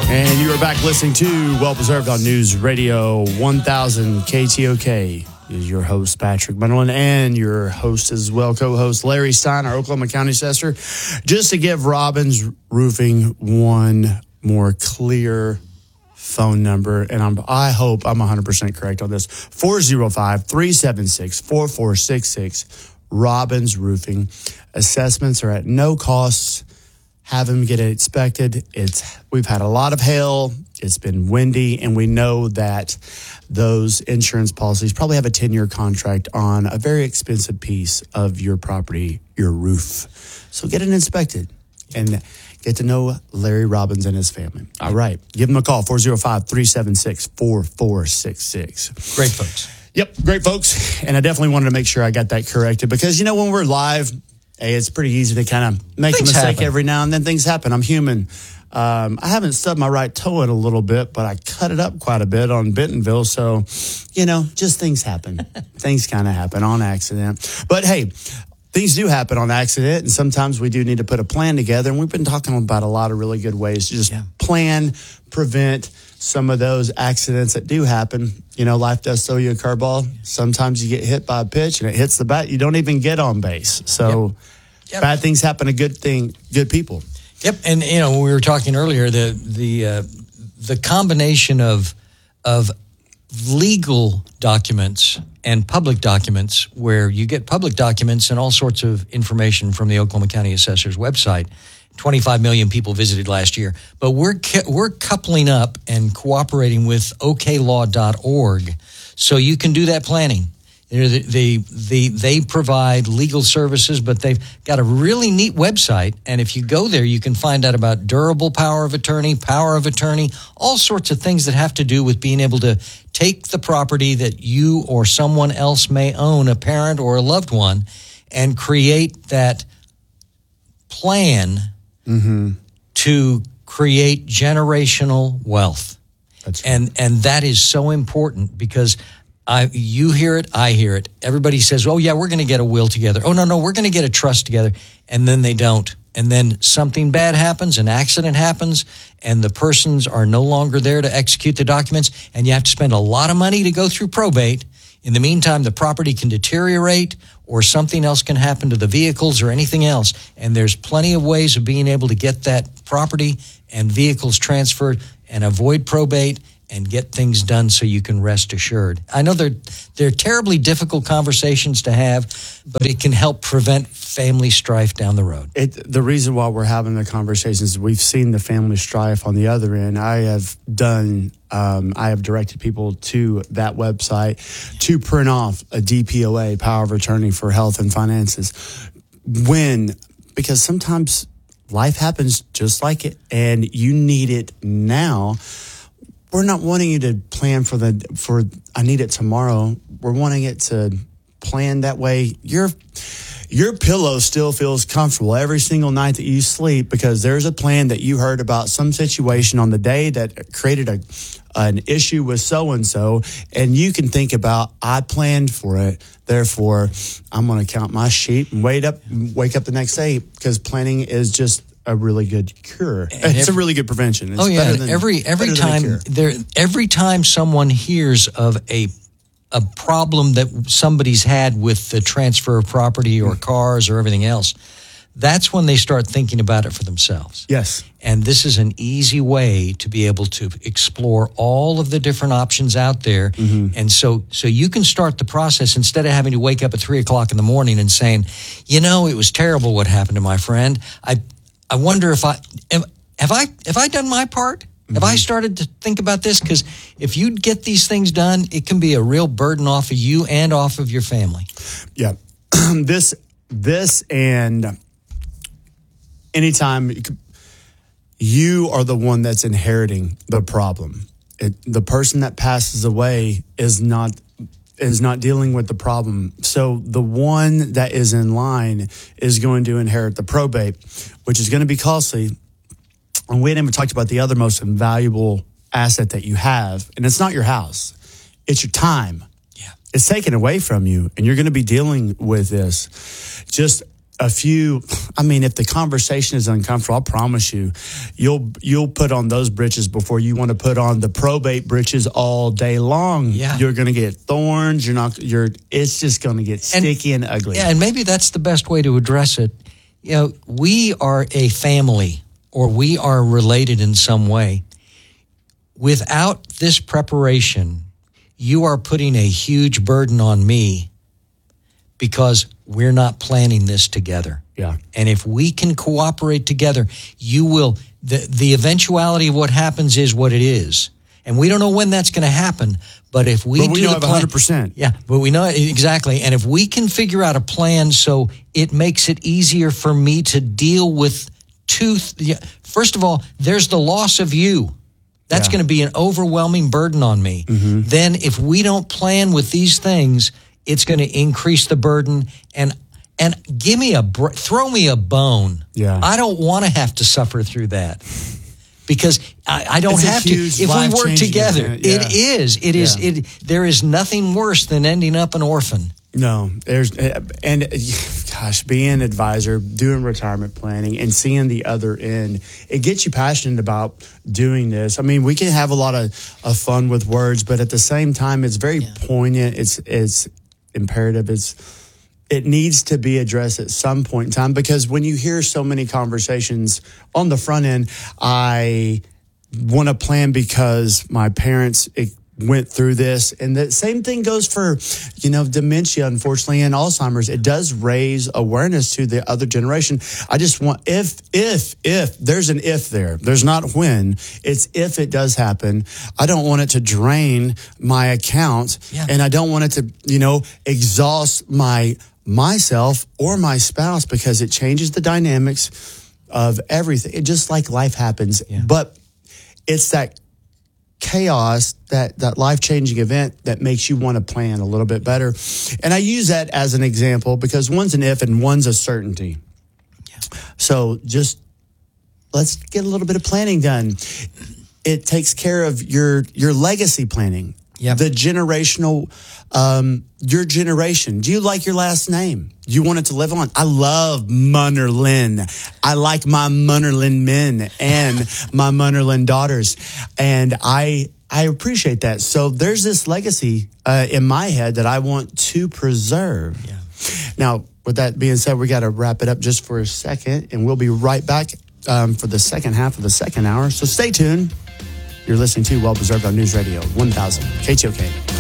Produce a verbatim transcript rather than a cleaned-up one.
And you are back listening to Well Preserved on News Radio one thousand K T O K. Is your host, Patrick Munderland, and your host as well, co-host Larry Stein, our Oklahoma County Assessor. Just to give Robbins Roofing one more clear phone number, and I'm, I hope I'm one hundred percent correct on this, four oh five, three seven six, four four six six, Robbins Roofing. Assessments are at no cost. Have them get it inspected. It's we've had a lot of hail. It's been windy, and we know that those insurance policies probably have a ten-year contract on a very expensive piece of your property, your roof. So get it inspected and get to know Larry Robbins and his family. All right. Give them a call, four oh five, three seven six, four four six six. Great folks. Yep, great folks. And I definitely wanted to make sure I got that corrected because, you know, when we're live, hey, it's pretty easy to kind of make things a mistake happen. Every now and then. Things happen. I'm human. Um, I haven't stubbed my right toe in a little bit, but I cut it up quite a bit on Bentonville. So, you know, just things happen. Things kind of happen on accident. But, hey, things do happen on accident, and sometimes we do need to put a plan together. And we've been talking about a lot of really good ways to just yeah. plan, prevent some of those accidents that do happen. You know, life does throw you a curveball. Sometimes you get hit by a pitch, and it hits the bat. You don't even get on base. So yep. Yep. bad things happen to good thing, good people. Yep, and you know we were talking earlier the the uh, the combination of of legal documents and public documents, where you get public documents and all sorts of information from the Oklahoma County Assessor's website. twenty-five million people visited last year, but we're we're coupling up and cooperating with O K law dot org, so you can do that planning. You know, they, they, they provide legal services, but they've got a really neat website. And if you go there, you can find out about durable power of attorney, power of attorney, all sorts of things that have to do with being able to take the property that you or someone else may own, a parent or a loved one, and create that plan mm-hmm. to create generational wealth. That's right. And, and that is so important because I, you hear it, I hear it. Everybody says, oh, yeah, we're going to get a will together. Oh, no, no, we're going to get a trust together. And then they don't. And then something bad happens, an accident happens, and the persons are no longer there to execute the documents, and you have to spend a lot of money to go through probate. In the meantime, the property can deteriorate or something else can happen to the vehicles or anything else. And there's plenty of ways of being able to get that property and vehicles transferred and avoid probate and get things done so you can rest assured. I know they're, they're terribly difficult conversations to have, but it can help prevent family strife down the road. It, the reason why we're having the conversations, we've seen the family strife on the other end. I have done, um, I have directed people to that website to print off a D P O A, power of attorney for health and finances. When, because sometimes life happens just like it, and you need it now. We're not wanting you to plan for the for I need it tomorrow. We're wanting it to plan that way. Your your pillow still feels comfortable every single night that you sleep because there's a plan that you heard about some situation on the day that created a an issue with so and so, and you can think about I planned for it. Therefore, I'm going to count my sheep and wait up, wake up the next day because planning is just a really good cure. And it's every, a really good prevention. It's oh yeah, than, every every time there, every time someone hears of a a problem that somebody's had with the transfer of property or cars or everything else, that's when they start thinking about it for themselves. Yes, and this is an easy way to be able to explore all of the different options out there, mm-hmm. and so so you can start the process instead of having to wake up at three o'clock in the morning and saying, you know, it was terrible what happened to my friend. I. I wonder if I have I have I done my part? Mm-hmm. Have I started to think about this? Because if you get these things done, it can be a real burden off of you and off of your family. Yeah, this this and anytime you are the one that's inheriting the problem, it, the person that passes away is not. is not dealing with the problem. So the one that is in line is going to inherit the probate, which is going to be costly. And we hadn't even talked about the other most invaluable asset that you have. And it's not your house. It's your time. Yeah. It's taken away from you. And you're going to be dealing with this. Just a few, I mean, if the conversation is uncomfortable, I promise you, you'll you'll put on those britches before you want to put on the probate britches all day long. Yeah. You're going to get thorns. You're not, you're, it's just going to get sticky and, and ugly. Yeah, and maybe that's the best way to address it. You know, we are a family, or we are related in some way. Without this preparation, you are putting a huge burden on me because we're not planning this together. Yeah. And if we can cooperate together, you will, the, the eventuality of what happens is what it is. And we don't know when that's going to happen, but if we but we do know the one hundred percent. Yeah, but we know exactly. And if we can figure out a plan so it makes it easier for me to deal with two, th- first of all, there's the loss of you. That's yeah. going to be an overwhelming burden on me. Mm-hmm. Then if we don't plan with these things, it's going to increase the burden and and give me a throw me a bone. Yeah. I don't want to have to suffer through that because I, I don't it's have to. If we work together, event. Yeah. it is. It is. Yeah. It. There is nothing worse than ending up an orphan. No, there's and gosh, being an advisor, doing retirement planning, and seeing the other end, it gets you passionate about doing this. I mean, we can have a lot of, of fun with words, but at the same time, it's very yeah. poignant. It's it's imperative. It's it needs to be addressed at some point in time because when you hear so many conversations on the front end, I want to plan because my parents It, went through this. And the same thing goes for, you know, dementia, unfortunately, and Alzheimer's. It does raise awareness to the other generation. I just want, if, if, if, there's an if there. There's not when. It's if it does happen. I don't want it to drain my account. Yeah. And I don't want it to, you know, exhaust my myself or my spouse because it changes the dynamics of everything. It just like life happens. Yeah. But it's that chaos, that that life-changing event that makes you want to plan a little bit better. And I use that as an example because one's an if and one's a certainty. Yeah. So just let's get a little bit of planning done. It takes care of your your legacy planning. Yep. The generational, um, your generation. Do you like your last name? Do you want it to live on? I love Munnerlin. I like my Munnerlin men and my Munnerlin daughters. And I I appreciate that. So there's this legacy uh, in my head that I want to preserve. Yeah. Now, with that being said, we got to wrap it up just for a second, and we'll be right back um, for the second half of the second hour. So stay tuned. You're listening to Well Preserved on News Radio one thousand K T O K.